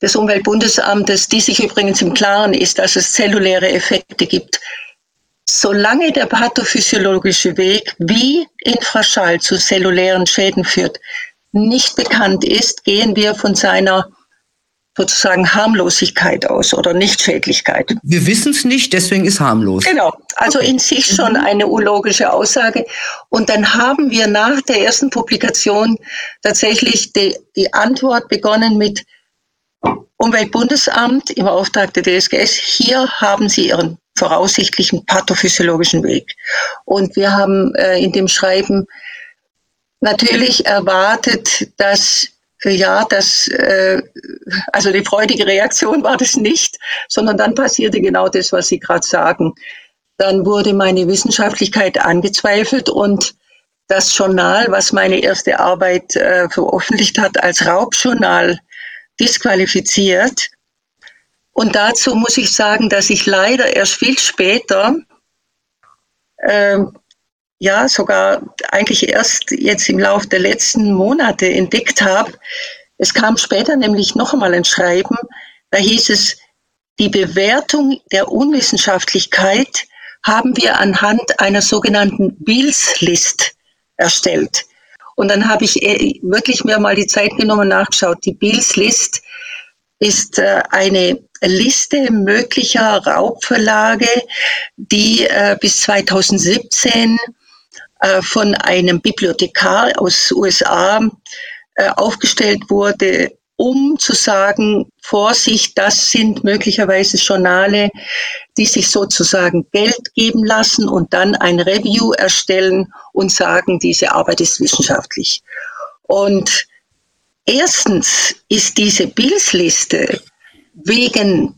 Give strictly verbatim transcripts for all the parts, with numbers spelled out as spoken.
des Umweltbundesamtes, die sich übrigens im Klaren ist, dass es zelluläre Effekte gibt. Solange der pathophysiologische Weg, wie Infraschall zu zellulären Schäden führt, nicht bekannt ist, gehen wir von seiner sozusagen Harmlosigkeit aus oder Nichtschädlichkeit. Wir wissen es nicht, deswegen ist harmlos. Genau, also in sich schon eine unlogische Aussage. Und dann haben wir nach der ersten Publikation tatsächlich die, die Antwort begonnen mit Umweltbundesamt im Auftrag der D S G S. Hier haben Sie Ihren voraussichtlichen pathophysiologischen Weg. Und wir haben äh, in dem Schreiben natürlich erwartet, dass ja, das, äh, also die freudige Reaktion war das nicht, sondern dann passierte genau das, was Sie gerade sagen. Dann wurde meine Wissenschaftlichkeit angezweifelt und das Journal, was meine erste Arbeit äh, veröffentlicht hat, als Raubjournal disqualifiziert. Und dazu muss ich sagen, dass ich leider erst viel später, äh, ja sogar eigentlich erst jetzt im Laufe der letzten Monate entdeckt habe. Es kam später nämlich noch einmal ein Schreiben, da hieß es, die Bewertung der Unwissenschaftlichkeit haben wir anhand einer sogenannten Beales-List erstellt. Und dann habe ich wirklich mir mal die Zeit genommen, nachgeschaut. Die Beales-List ist äh, eine Liste möglicher Raubverlage, die äh, bis zweitausendsiebzehn äh, von einem Bibliothekar aus U S A äh, aufgestellt wurde, um zu sagen, Vorsicht, das sind möglicherweise Journale, die sich sozusagen Geld geben lassen und dann ein Review erstellen und sagen, diese Arbeit ist wissenschaftlich. Und erstens ist diese Beales-Liste wegen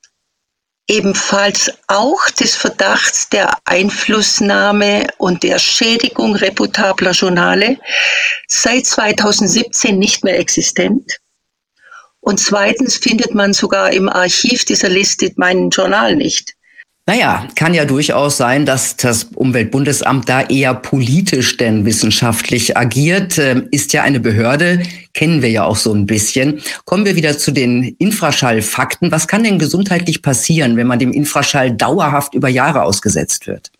ebenfalls auch des Verdachts der Einflussnahme und der Schädigung reputabler Journale seit zweitausendsiebzehn nicht mehr existent. Und zweitens findet man sogar im Archiv dieser Liste mein Journal nicht. Naja, kann ja durchaus sein, dass das Umweltbundesamt da eher politisch denn wissenschaftlich agiert. Ist ja eine Behörde, kennen wir ja auch so ein bisschen. Kommen wir wieder zu den Infraschallfakten. Was kann denn gesundheitlich passieren, wenn man dem Infraschall dauerhaft über Jahre ausgesetzt wird?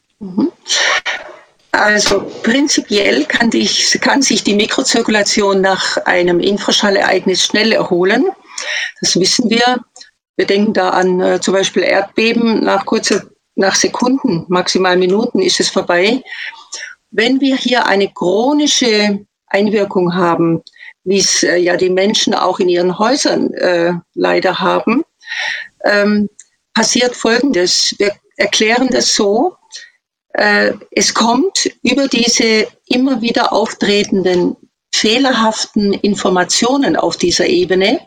Also prinzipiell kann, die, kann sich die Mikrozirkulation nach einem Infraschallereignis schnell erholen. Das wissen wir. Wir denken da an äh, zum Beispiel Erdbeben. Nach kurzer, nach Sekunden, maximal Minuten ist es vorbei. Wenn wir hier eine chronische Einwirkung haben, wie es äh, ja die Menschen auch in ihren Häusern äh, leider haben, ähm, passiert Folgendes. Wir erklären das so. Äh, es kommt über diese immer wieder auftretenden fehlerhaften Informationen auf dieser Ebene,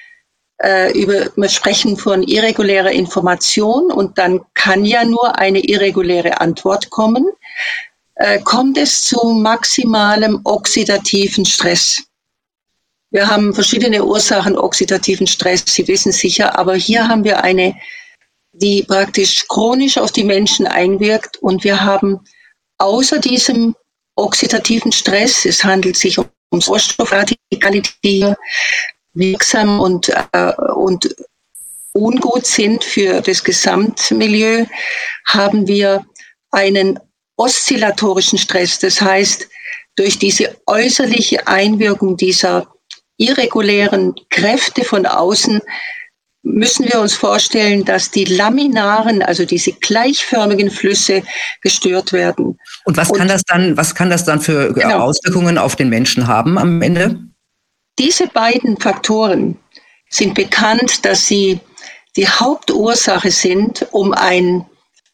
Über, wir sprechen von irregulärer Information und dann kann ja nur eine irreguläre Antwort kommen, äh, kommt es zu maximalem oxidativen Stress. Wir haben verschiedene Ursachen oxidativen Stress, Sie wissen sicher, aber hier haben wir eine, die praktisch chronisch auf die Menschen einwirkt und wir haben außer diesem oxidativen Stress, es handelt sich um Sauerstoffradikalität, wirksam und, äh, und ungut sind für das Gesamtmilieu, haben wir einen oszillatorischen Stress. Das heißt, durch diese äußerliche Einwirkung dieser irregulären Kräfte von außen müssen wir uns vorstellen, dass die laminaren, also diese gleichförmigen Flüsse gestört werden. Und was kann und, das dann, was kann das dann für genau. Auswirkungen auf den Menschen haben am Ende? Diese beiden Faktoren sind bekannt, dass sie die Hauptursache sind, um einen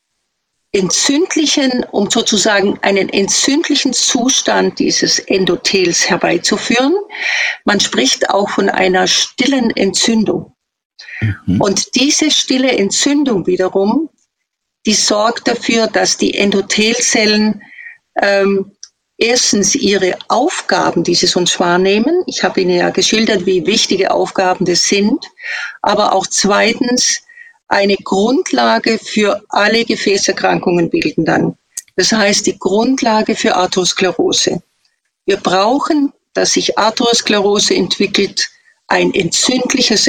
entzündlichen, um sozusagen einen entzündlichen Zustand dieses Endothels herbeizuführen. Man spricht auch von einer stillen Entzündung. Mhm. Und diese stille Entzündung wiederum, die sorgt dafür, dass die Endothelzellen ähm, erstens ihre Aufgaben, die sie sonst wahrnehmen, ich habe Ihnen ja geschildert, wie wichtige Aufgaben das sind, aber auch zweitens eine Grundlage für alle Gefäßerkrankungen bilden dann. Das heißt, die Grundlage für Arteriosklerose. Wir brauchen, dass sich Arteriosklerose entwickelt, ein entzündliches